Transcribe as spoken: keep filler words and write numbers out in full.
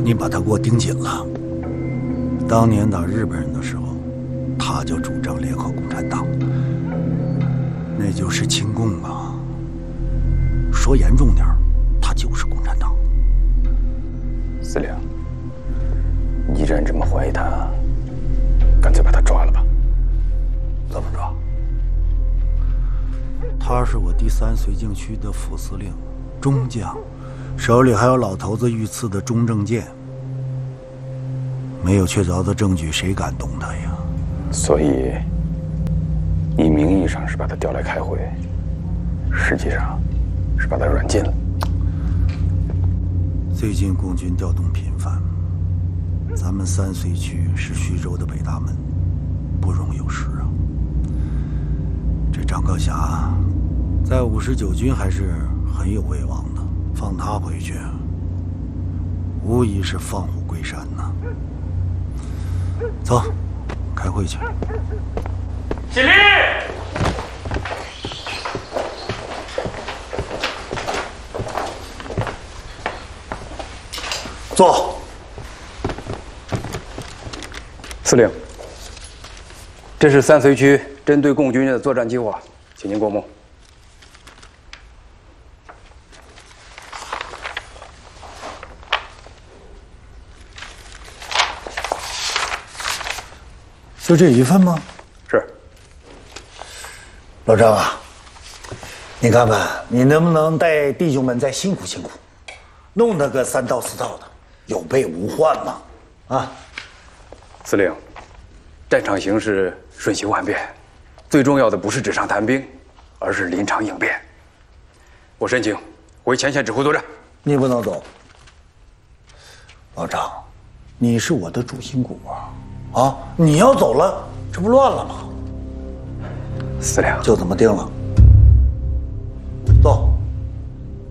你把他给我盯紧了。当年打日本人的时候，他就主张联合共产党，那就是亲共啊。说严重点，他就是共产党。 司令，你既然这么怀疑他，干脆把他抓了吧。 怎么抓？他是我第三绥靖区的副司令，中将，手里还有老头子御赐的中正剑。没有确凿的证据，谁敢动他呀？ 所以，你名义上是把他调来开会，实际上是把他软禁了。 最近共军调动频繁，咱们三绥区是徐州的北大门，不容有失啊。这张克侠在五十九军还是很有威望的，放他回去，无疑是放虎归山呐。走，开会去。 起立！ 坐。 司令，这是三绥区针对共军的作战计划，请您过目。 就这一份吗？ 是。 老张啊，你看看你能不能带弟兄们再辛苦辛苦，弄得个三套四套的，有备无患嘛。啊， 司令，战场形势瞬息万变，最重要的不是纸上谈兵，而是临场应变。我申请回前线指挥作战。 你不能走。老张，你是我的主心骨啊。啊！你要走了，这不乱了吗？ 司令， 就这么定了。